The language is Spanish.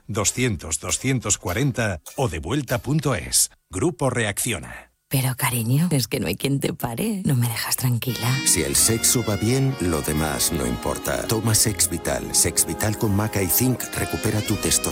200 240 o devuelta.es. Grupo Reacciona. Pero cariño, es que no hay quien te pare. No me dejas tranquila. Si el sexo va bien, lo demás no importa. Toma Sex Vital. Sex Vital con maca y zinc recupera tu testosterona